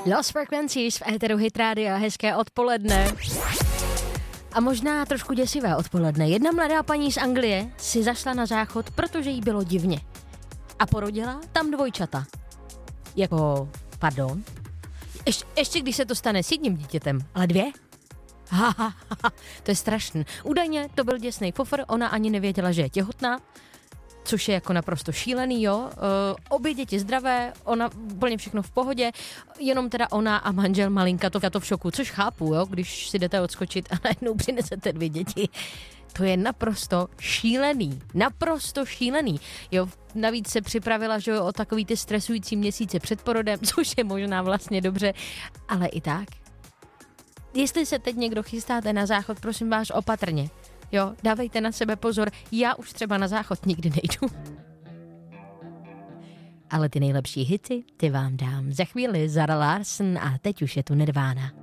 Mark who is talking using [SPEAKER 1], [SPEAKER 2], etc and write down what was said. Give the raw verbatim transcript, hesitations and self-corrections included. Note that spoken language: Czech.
[SPEAKER 1] Lost Frequencies v éteru Hit Radio, hezké odpoledne. A možná trošku děsivé odpoledne. Jedna mladá paní z Anglie si zašla na záchod, protože jí bylo divně. A porodila tam dvojčata. Jako, pardon? Ještě, ještě když se to stane s jedním dítětem, ale dvě? Ha, ha, ha, to je strašný. Údajně to byl děsný fofr, ona ani nevěděla, že je těhotná, což je jako naprosto šílený, jo. Uh, obě děti zdravé, ona úplně všechno v pohodě, jenom teda ona a manžel malinka to, to v šoku, což chápu, jo, když si jdete odskočit a najednou přinesete dvě děti. To je naprosto šílený, naprosto šílený. Jo, navíc se připravila, že jo, o takový ty stresující měsíce před porodem, což je možná vlastně dobře, ale i tak. Jestli se teď někdo chystáte na záchod, prosím vás opatrně. Jo, dávejte na sebe pozor, já už třeba na záchod nikdy nejdu. Ale ty nejlepší hity, ty vám dám za chvíli. Zara Larsson a teď už je tu Nirvana.